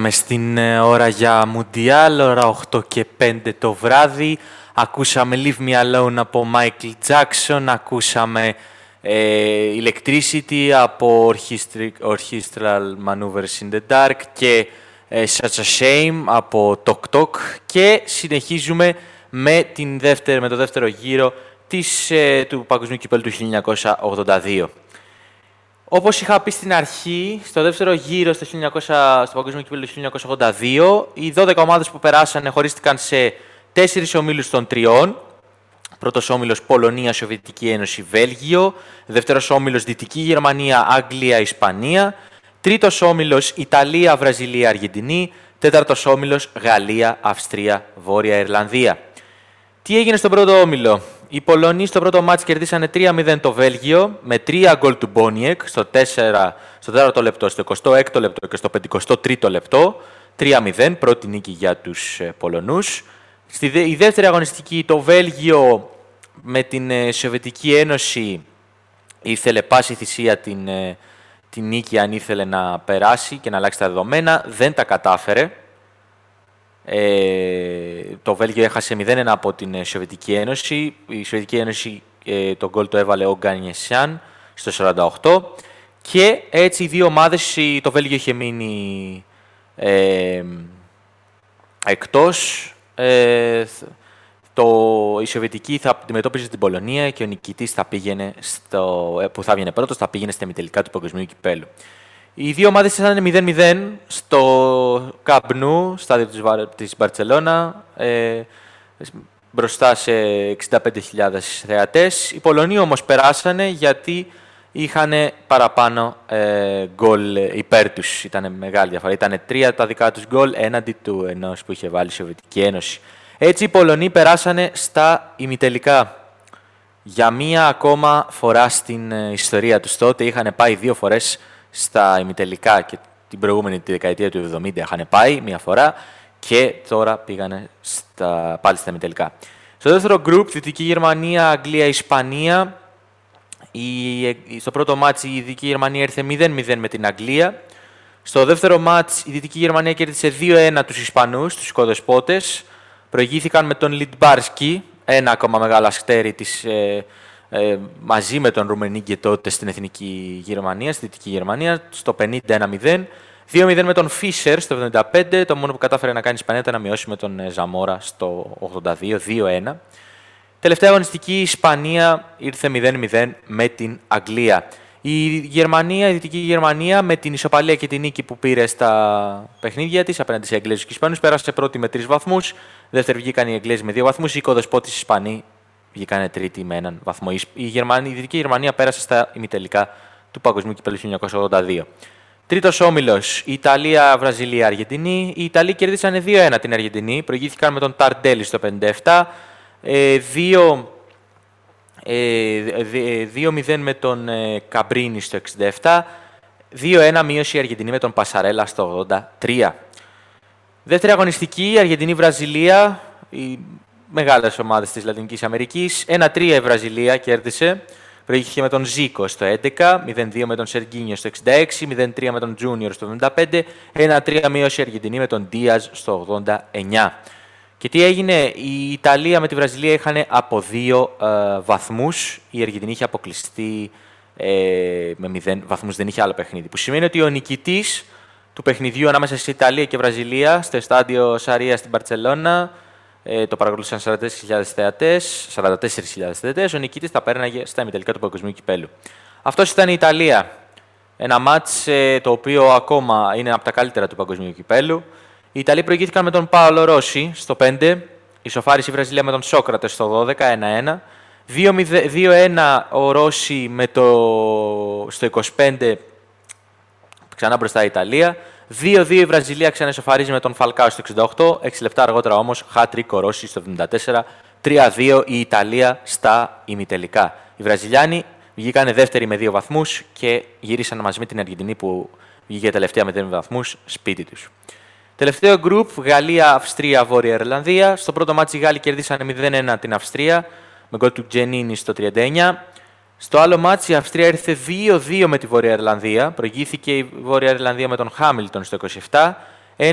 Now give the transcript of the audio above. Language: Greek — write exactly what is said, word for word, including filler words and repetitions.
Φτάσαμε στην ώρα για Μουντιάλ, ώρα οκτώ και πέντε το βράδυ. Ακούσαμε Leave Me Alone από Michael Jackson, ακούσαμε ε, Electricity από Orchestral Maneuvers in the Dark και ε, Such a Shame από Tok Tok και συνεχίζουμε με, την δεύτερη, με το δεύτερο γύρο της, ε, του Παγκοσμίου Κυπέλλου του χίλια εννιακόσια ογδόντα δύο. Όπως είχα πει στην αρχή, στο δεύτερο γύρο στο, χίλια εννιακόσια, στο Παγκόσμιο Κυπέλλου του χίλια εννιακόσια ογδόντα δύο, οι δώδεκα ομάδες που περάσανε χωρίστηκαν σε τέσσερις ομίλους των τριών. Πρώτος όμιλος Πολωνία, Σοβιετική Ένωση, Βέλγιο. Δεύτερος όμιλος Δυτική Γερμανία, Αγγλία, Ισπανία. Τρίτος όμιλος Ιταλία, Βραζιλία, Αργεντινή. Τέταρτος όμιλος Γαλλία, Αυστρία, Βόρεια Ιρλανδία. Τι έγινε στον πρώτο όμιλο? Οι Πολωνοί στο πρώτο μάτς κερδίσανε τρία μηδέν το Βέλγιο με τρία γκολ του Μπόνιεκ στο, στο τέταρτο λεπτό, στο εικοστό έκτο λεπτό και στο πενηκοστό τρίτο λεπτό. τρία μηδέν, πρώτη νίκη για τους Πολωνούς. Στη δε, η δεύτερη αγωνιστική, το Βέλγιο με την ε, Σοβιετική Ένωση ήθελε πάση θυσία την, ε, την νίκη αν ήθελε να περάσει και να αλλάξει τα δεδομένα. Δεν τα κατάφερε. Ε, το Βέλγιο έχασε μηδέν ένα από την Σοβιετική Ένωση. Η Σοβιετική Ένωση ε, τον γκολ το έβαλε ο Γκανιεσιάν στο σαράντα οκτώ. Και έτσι οι δύο ομάδες, το Βέλγιο είχε μείνει ε, εκτός. Ε, το, η Σοβιετική θα αντιμετώπιζε την Πολωνία και ο νικητής θα πήγαινε στο, που θα βγαινε πρώτος θα πήγαινε στα ημιτελικά του Παγκοσμίου Κυπέλλου. Οι δύο ομάδες ήταν μηδέν μηδέν στο Camp Nou, στάδιο της Μπαρτσελώνα, ε, μπροστά σε εξήντα πέντε χιλιάδες θεατές. Οι Πολωνοί όμως περάσανε γιατί είχαν παραπάνω ε, γκολ υπέρ τους. Ήταν μεγάλη διαφορά. Ήταν τρία τα δικά τους γκολ έναντι του ενός που είχε βάλει η Σοβιετική Ένωση. Έτσι οι Πολωνοί περάσανε στα ημιτελικά. Για μία ακόμα φορά στην ιστορία τους. Τότε είχαν πάει δύο φορές στα ημιτελικά και την προηγούμενη τη δεκαετία του εβδομήντα είχαν πάει μία φορά και τώρα πήγανε στα, πάλι στα ημιτελικά. Στο δεύτερο γκρουπ, Δυτική Γερμανία, Αγγλία, Ισπανία. Η, στο πρώτο μάτς η Δυτική Γερμανία ήρθε μηδέν μηδέν με την Αγγλία. Στο δεύτερο μάτς η Δυτική Γερμανία κέρδισε δύο ένα τους Ισπανούς, τους οικοδεσπότες. Προηγήθηκαν με τον Λιντμπάρσκι, ένα ακόμα μεγάλο αστέρι της, ε, ε, μαζί με τον Ρουμενίγκε τότε στην Εθνική Γερμανία, στη Δυτική Γερμανία, στο πενήντα ένα μηδέν. δύο μηδέν με τον Φίσερ στο εβδομήντα πέντε, το μόνο που κατάφερε να κάνει η Ισπανία ήταν να μειώσει με τον Ζαμόρα στο ογδόντα δύο, δύο ένα. Τελευταία αγωνιστική, η Ισπανία ήρθε μηδέν μηδέν με την Αγγλία. Η Γερμανία, η Δυτική Γερμανία με την ισοπαλία και την νίκη που πήρε στα παιχνίδια της απέναντι σε Αγγλέζους και Ισπανούς πέρασε πρώτη με τρεις βαθμούς. Δεύτερη βγήκαν οι Αγγλέζοι με δύο βαθμούς. Οι οικοδεσπότες Ισπανοί βγήκαν τρίτη με έναν βαθμό. Η, Γερμανία, η Δυτική Γερμανία πέρασε στα ημιτελικά του Παγκοσμίου Κυπέλλου χίλια εννιακόσια ογδόντα δύο. Τρίτος όμιλος, η Ιταλία, Βραζιλία, Αργεντινή. Οι Ιταλοί κερδίσανε δύο ένα την Αργεντινή. Προηγήθηκαν με τον Ταρντέλη στο πενήντα επτά. Ε, δύο μηδέν με τον ε, Καμπρίνι στο εξήντα επτά. δύο ένα μείωση η Αργεντινή με τον Πασαρέλα στο ογδόντα τρία. Δεύτερη αγωνιστική, η Αργεντινή-Βραζιλία, οι μεγάλες ομάδες της Λατινικής Αμερικής. ένα τρία η Βραζιλία κέρδισε. Προηγήθηκε με τον Ζίκο στο έντεκα, μηδέν δύο με τον Σεργίνιο στο εξήντα έξι, μηδέν τρία με τον Τζούνιορ στο εβδομήντα πέντε, ένα τρία μείωση η Αργεντινή με τον Ντίαζ στο ογδόντα εννιά. Και τι έγινε, η Ιταλία με τη Βραζιλία είχαν από δύο ε, βαθμούς, η Αργεντινή είχε αποκλειστεί ε, με μηδέν βαθμούς, δεν είχε άλλο παιχνίδι. Που σημαίνει ότι ο νικητής του παιχνιδιού ανάμεσα σε Ιταλία και Βραζιλία, στο στάδιο Σαρία στην Μπαρτσελώνα, ε, το παρακολούθησαν σαράντα τέσσερις χιλιάδες θεατές, σαράντα τέσσερις χιλιάδες θεατές, ο νικητής θα πέρναγε στα ημιτελικά του Παγκοσμίου Κυπέλλου. Αυτός ήταν η Ιταλία. Ένα μάτς ε, το οποίο ακόμα είναι από τα καλύτερα του Παγκοσμίου Κυπέλλου. Οι Ιταλοί προηγήθηκαν με τον Πάολο Ρώση στο πέντε, ισοφάρισε η Βραζιλία με τον Σόκρατε στο δώδεκα, ένα ένα. δύο ένα ο Ρώση με το... στο είκοσι πέντε, ξανά μπροστά η Ιταλία. δύο δύο η Βραζιλία ξανά ισοφαρίζει με τον Φαλκάο στο εξήντα οκτώ, έξι λεπτά αργότερα όμως hat-trick ο Ρώση στο εβδομήντα τέσσερα, τρία δύο η Ιταλία στα ημιτελικά. Οι Βραζιλιάνοι βγήκαν δεύτεροι με δύο βαθμούς και γύρισαν μαζί με την Αργεντινή που βγήκε τελευταία με δύο βαθμούς σπίτι τους. Τελευταίο γκρουπ, Γαλλία, Αυστρία, Βόρεια Ιρλανδία. Στο πρώτο μάτσι οι Γάλλοι κερδίσανε μηδέν ένα την Αυστρία με γκολ του Τζενίνι στο τριάντα εννιά. Στο άλλο μάτσι η Αυστρία ήρθε δύο δύο με τη Βόρεια Ιρλανδία. Προηγήθηκε η Βόρεια Ιρλανδία με τον Χάμιλτον στο είκοσι επτά.